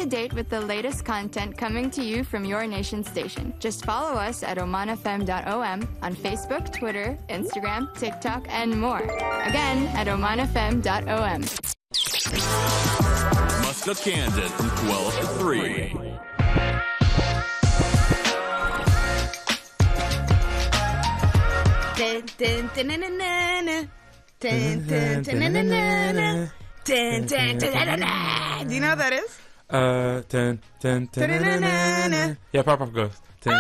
to date with the latest content coming to you from your nation station. Just follow us at omanfm.om on Facebook, Twitter, Instagram, TikTok, and more. Again, at omanfm.om. Muscat, Kansas from 12 to 3. Do you know what that is? Yeah, Powerpuff Girls.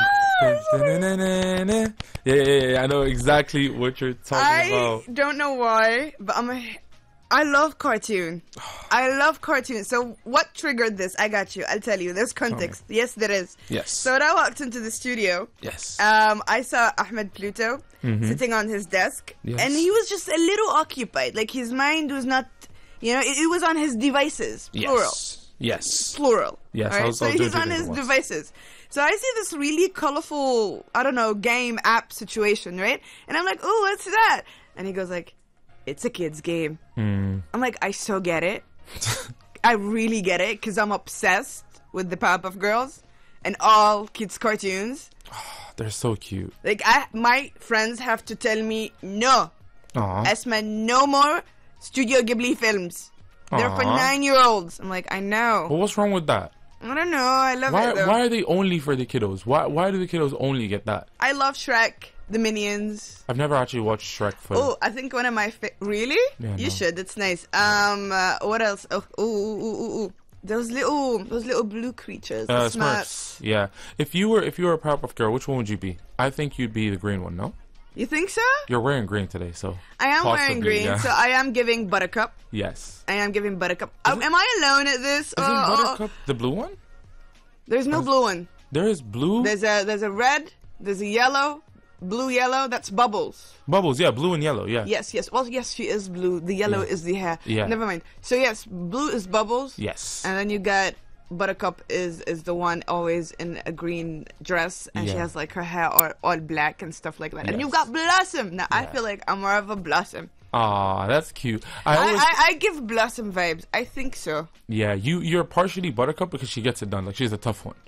Yeah. I know exactly what you're talking about. I don't know why, but I love cartoon. I love cartoon. So what triggered this? I got you. I'll tell you. There's context. Yes, there is. Yes. So when I walked into the studio, Yes. I saw Ahmed Pluto sitting on his desk, Yes. and he was just a little occupied. Like his mind was not, it was on his devices. Plural. Yes. Plural. Yes. All right? So he's on his devices. So I see this really colorful, game app situation, right? And I'm like, oh, what's that? And he goes like, it's a kid's game. I'm like, I so get it. I really get it because I'm obsessed with the Powerpuff Girls and all kids' cartoons. They're so cute. Like, my friends have to tell me, no. Esma, no more Studio Ghibli films. They're for 9-year-olds. I'm like, I know. But what's wrong with that? I don't know. I love it, though. Why are they only for the kiddos? Why do the kiddos only get that? I love Shrek, the Minions. I've never actually watched Shrek for... Oh, I think one of my... Really? Yeah, you no. should. It's nice. What else? Oh. Those little blue creatures. The Smurfs. Yeah. If you were a Powerpuff Girl, which one would you be? I think you'd be the green one, no? You think so? You're wearing green today, so... I am possibly, wearing green, yeah. so I am giving Buttercup. Yes. I am giving Buttercup. Am I alone at this? Isn't Buttercup the blue one? There's no blue one. There is blue? There's a red, there's a yellow, blue-yellow, that's Bubbles. Bubbles, yeah, blue and yellow, yeah. Yes. Well, yes, she is blue. The yellow is the hair. Yeah. Never mind. So, yes, blue is Bubbles. Yes. And then you got Buttercup is the one always in a green dress, and she has, like, her hair all black and stuff like that. And you've got Blossom. Now, I feel like I'm more of a Blossom. Aw, that's cute. I give Blossom vibes. I think so. Yeah, you're partially Buttercup because she gets it done. Like, she's a tough one.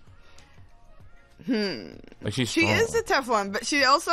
Like, she's She strong. is a tough one, but she's also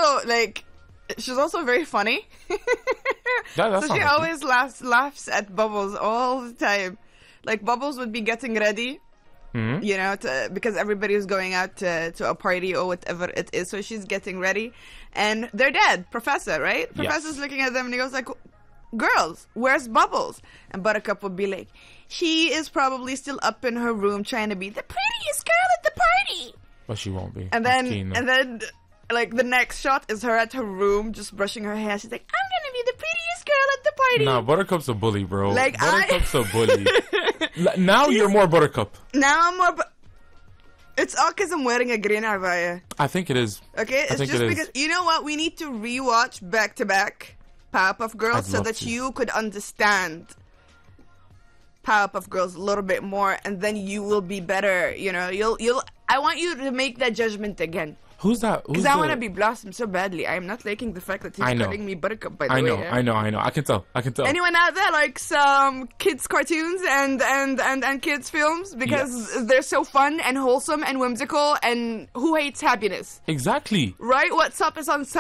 very funny. That's So she not always laughs at Bubbles all the time. Like, Bubbles would be getting ready, because everybody is going out to a party or whatever it is. So she's getting ready, and their dad, Professor, right? Yes. Professor's looking at them, and he goes like, "Girls, where's Bubbles?" And Buttercup would be like, "She is probably still up in her room trying to be the prettiest girl at the party." But she won't be. And then, like, the next shot is her at her room just brushing her hair. She's like, "I'm gonna be the prettiest girl at the party." Nah, Buttercup's a bully, bro. Like, Buttercup's a bully. Now you're more Buttercup. Now I'm more... It's all because I'm wearing a green abaya. I think it is. Okay? It's just because... You know what? We need to rewatch back-to-back Powerpuff Girls so that you could understand Powerpuff Girls a little bit more, and then you will be better. I want you to make that judgment again. Who's that? Because I want to be Blossom so badly. I am not liking the fact that he's calling me Buttercup, by the way. I know. I can tell. Anyone out there like some kids cartoons and kids films? Because they're so fun and wholesome and whimsical, and who hates happiness? Exactly. Right? What's up is on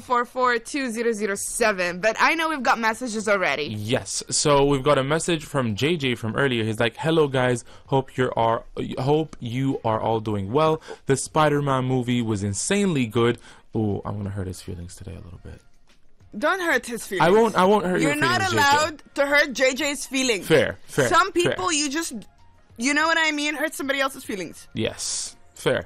7244-2007. But I know we've got messages already. Yes. So we've got a message from JJ from earlier. He's like, "Hello guys, hope you are all doing well. The Spider-Man movie was insanely good." Oh, I'm gonna hurt his feelings today a little bit. Don't hurt his feelings. I won't hurt your feelings. You're not allowed to hurt JJ's feelings. Fair. Some people, you just, you know what I mean? Hurt somebody else's feelings. Yes. Fair.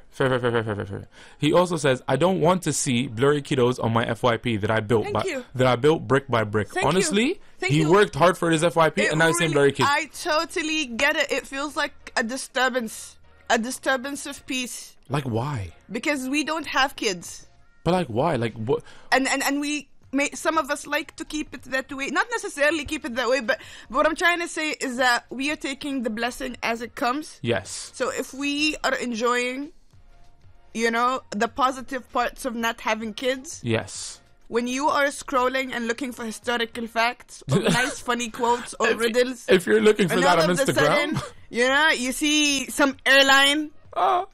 He also says, "I don't want to see blurry kiddos on my FYP that I built brick by brick." Honestly, he worked hard for his FYP, and now he's saying blurry kids. I totally get it. It feels like a disturbance of peace. Like, why? Because we don't have kids. But like, why? Like, what? And we some of us like to keep it that way. Not necessarily keep it that way, but what I'm trying to say is that we are taking the blessing as it comes. Yes. So if we are enjoying, the positive parts of not having kids. Yes. when you are scrolling and looking for historical facts or nice funny quotes or riddles, If you're looking for and that all on of a sudden, Instagram, you see some airline, yeah,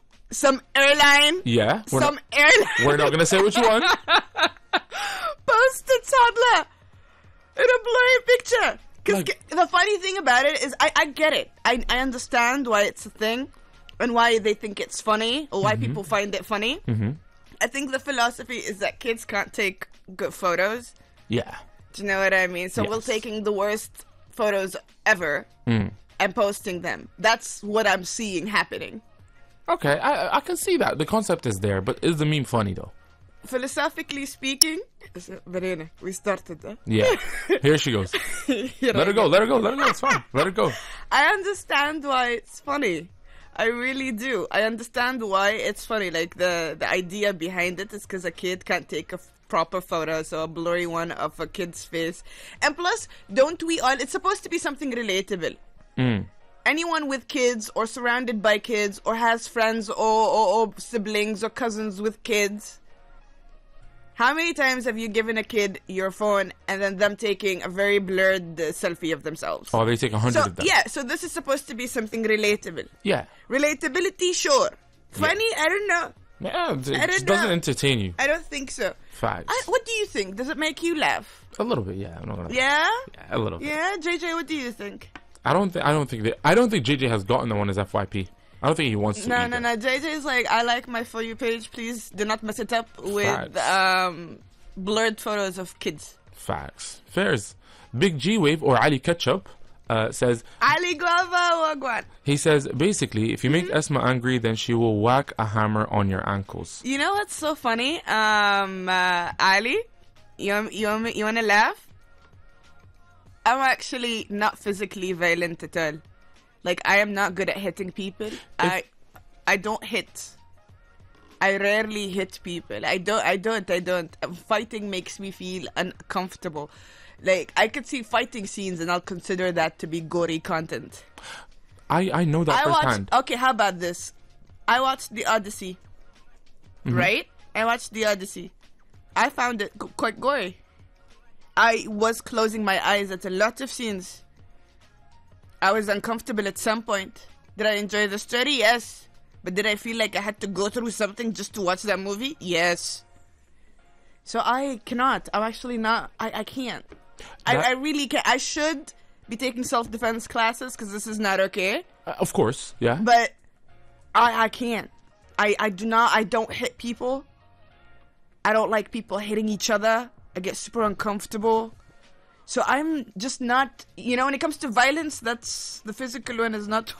some airline we're not gonna say which one. post a toddler in a blurry picture. Because Like- the funny thing about it is, I get it. I understand why it's a thing and why they think it's funny or why people find it funny. Mm-hmm. I think the philosophy is that kids can't take good photos. Yeah, Do you know what I mean? So we're Yes. taking the worst photos ever and posting them. That's what I'm seeing happening. okay, I can see that the concept is there, but is the meme funny though? Philosophically speaking, Verena, we started. Huh? Yeah, here she goes. Let her go. Let her go. Let her go. It's fine. Let her go. I understand why it's funny. I really do. I understand why it's funny. Like the idea behind it is because a kid can't take a proper photo, so a blurry one of a kid's face. And plus, don't we all? It's supposed to be something relatable. Anyone with kids or surrounded by kids or has friends or siblings or cousins with kids. How many times have you given a kid your phone and then them taking a very blurred selfie of themselves? Oh, they take 100 So of them. yeah, so this is supposed to be something relatable. Yeah. Relatability, sure. Funny, I don't know. Yeah, it don't just doesn't know. entertain you. I don't think so. Facts. What do you think? Does it make you laugh? A little bit, yeah. I'm not gonna. Yeah? Yeah, a little bit. Yeah, JJ, what do you think? I don't think JJ has gotten the one as FYP. I don't think he wants to. No, either. no. JJ is like, I like my For You page. Please do not mess it up with Facts. blurred photos of kids. Facts. Fairs. Big G Wave or Ali Ketchup says, Ali Guava Wagwan. he says, basically, if you make Esma angry, then she will whack a hammer on your ankles. You know what's so funny? Ali, you wanna laugh? I'm actually not physically violent at all. Like, I am not good at hitting people. I don't hit. I rarely hit people. I don't. Fighting makes me feel uncomfortable. Like, I could see fighting scenes and I'll consider that to be gory content. I know that firsthand. Okay, how about this? I watched The Odyssey. Right? I watched The Odyssey. I found it quite gory. I was closing my eyes at a lot of scenes. I was uncomfortable at some point. Did I enjoy the story? Yes. But did I feel like I had to go through something just to watch that movie? Yes. So I cannot. I'm actually not. I can't. I really can't. I should be taking self-defense classes because this is not okay. Of course, yeah. But I can't. I do not. I don't hit people. I don't like people hitting each other. I get super uncomfortable. So I'm just not, when it comes to violence, that's the physical one is not,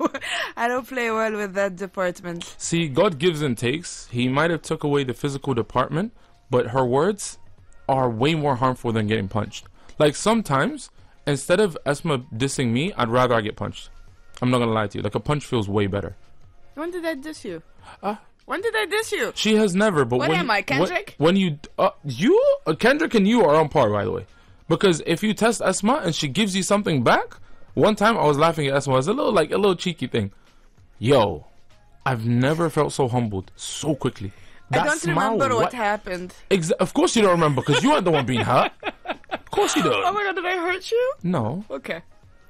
I don't play well with that department. See, God gives and takes. He might have took away the physical department, but her words are way more harmful than getting punched. Like sometimes, instead of Esma dissing me, I'd rather I get punched. I'm not gonna lie to you. Like a punch feels way better. When did I diss you? When did I diss you? She has never, but What when am I, Kendrick? When you Kendrick and you are on par, by the way. Because if you test Esma and she gives you something back, one time I was laughing at Esma. It was a little cheeky thing. Yo, I've never felt so humbled so quickly. I don't remember what happened. Of course you don't remember because you aren't the one being hurt. Of course you don't. Oh my god, did I hurt you? No, Okay.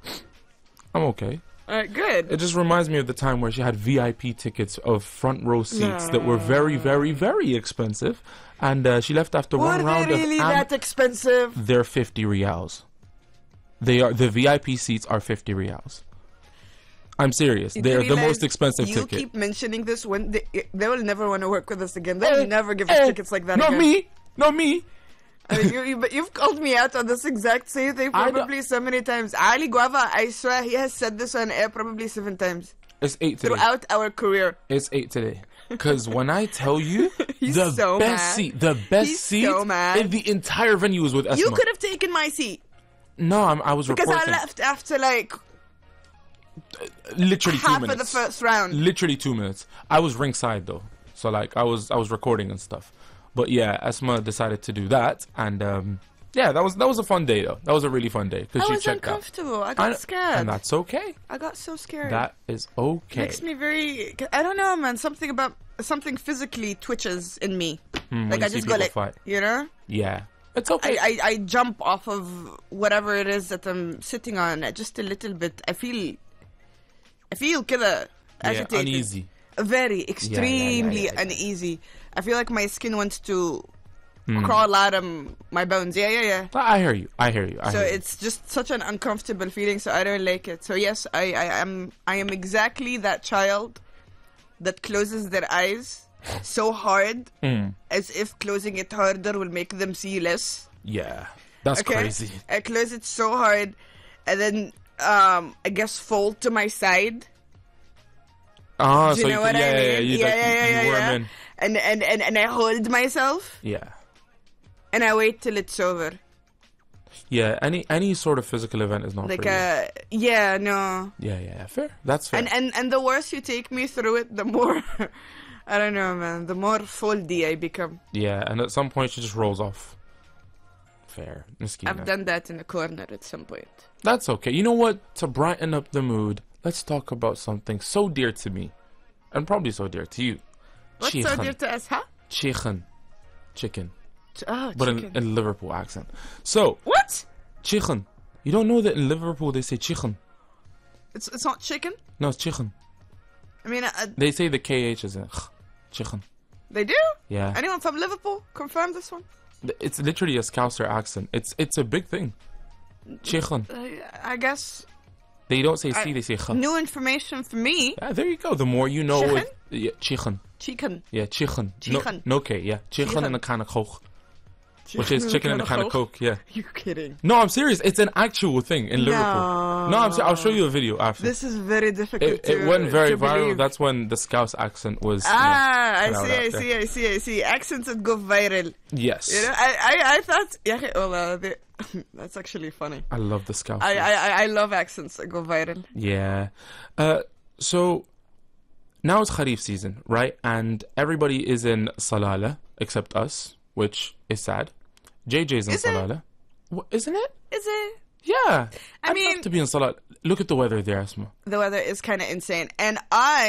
I'm okay. Alright, good. It just reminds me of the time where she had VIP tickets of front row seats that were very, very, very expensive. And she left after one Were round they really that expensive? They're 50 rials. The VIP seats are 50 rials. I'm serious. You They're the realize most expensive you ticket. keep mentioning this when they will never want to work with us again. They'll never give us tickets like that Not again. Not me. I mean, but you've called me out on this exact same thing probably so many times. Ali Guava, I swear he has said this on air probably 7 times It's 8 today. throughout our career. It's 8 today. Because when I tell you, He's the so best mad. the best He's seat so mad. in the entire venue was with Esma. You could have taken my seat No, I was because reporting. I left after like Literally 2 half minutes. of the first round. Literally 2 minutes. I was ringside though, so like I was recording and stuff. But yeah, Esma decided to do that, and yeah, that was a fun day though. That was a really fun day because I she was checked out. uncomfortable. I got scared. And that's okay. I got so scared. That is okay. makes me very. I don't know, man. Something physically twitches in me. when Like you I see just go people like, fight. you know, Yeah, it's okay. I jump off of whatever it is that I'm sitting on just a little bit. I feel كده agitated. Uneasy. Very extremely yeah. uneasy. I feel like my skin wants to crawl out of my bones. Yeah. I hear you. So it's just such an uncomfortable feeling. So I don't like it. So yes, I am exactly that child that closes their eyes so hard as if closing it harder will make them see less. Yeah, that's Okay, crazy. I close it so hard, and then I guess fold to my side. Ah, Do so you know what I mean? you worm in. And I hold myself Yeah. and I wait till it's over. Yeah, any sort of physical event is not Like for you. no. Yeah, fair. That's fair. And the worse you take me through it, the more I don't know, man. The more foldy I become. Yeah, and at some point she just rolls off. Fair. Miskina. I've done that in the corner at some point. That's okay. You know what? To brighten up the mood, let's talk about something so dear to me, and probably so dear to you. What's so dear to us, huh? Chicken. Oh, But chicken. in Liverpool accent. So, What? chicken. You don't know that in Liverpool they say chicken? It's not chicken? No, it's chicken. I mean, They say the KH is a chicken. they do? Yeah. Anyone from Liverpool confirm this one? It's literally a Scouser accent. It's a big thing. Chicken. I guess They don't say C, they say ch. new information for me. Yeah, there you go. The more you know. Chicken? Yeah, chicken. Chicken. Yeah, chicken. Chicken. No K, yeah. Chicken Chicken. and a can of Coke. Which is chicken and a can of Coke, yeah. You kidding? No, I'm serious. It's an actual thing in Liverpool. No, I'll show you a video after. This is very difficult It went very to viral. believe. That's when the Scouse accent was. I put out out there. see. Accents that go viral. Yes. You know, I thought, that's actually funny. I love the Scouse. I love accents that go viral. Yeah. So now it's Kharif season, right? And everybody is in Salala except us, which is sad. JJ's in Is it? Salala. Isn't it? Is it? Yeah. I I'd mean- love to be in Salala. Look at the weather there, Asma. The weather is kind of insane, and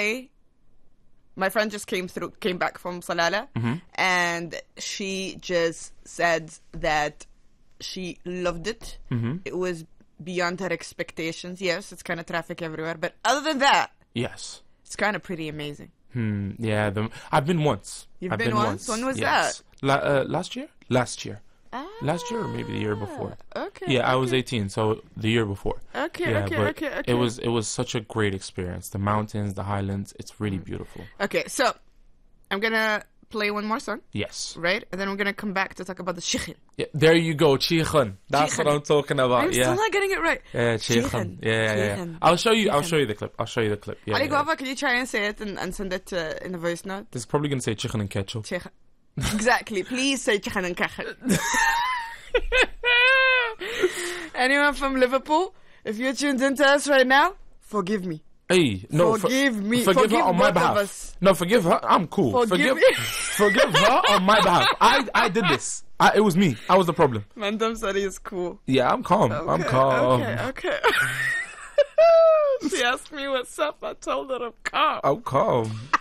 my friend just came back from Salala, and she just said that she loved it. It was beyond her expectations. Yes, it's kind of traffic everywhere, but other than that, Yes. it's kind of pretty amazing. Yeah. I've been once. You've I've been once? When was yes. Last year? Last year. Last year or maybe the year before. Okay. Yeah, I was 18, so the year before. Okay, Yeah, but okay. It was such a great experience. The mountains, the highlands, it's really beautiful. Okay, so I'm gonna play one more song, Yes. right? And then we're gonna come back to talk about the chicken. Yeah, there you go, chicken. That's Chicken. what I'm talking about. I'm yeah. still not getting it right. Yeah, Chicken. chicken. Yeah. Chicken. I'll show you the clip. Yeah. Ali yeah. Guava, can you try and say it and send it in a voice note? This is probably gonna say chicken and ketchup. Chicken. Exactly. Please say chicken and ketchup. Anyone from Liverpool, if you're tuned into us right now, forgive me. Hey, no, Forgive me. Forgive her on my both of behalf. us. No, forgive her. I'm cool. Forgive me. Forgive her on my behalf. I did this. It was me. I was the problem. Mandam Sari is cool. Yeah, I'm calm. I'm calm. Okay. She asked me what's up. I told her I'm calm. I'm calm.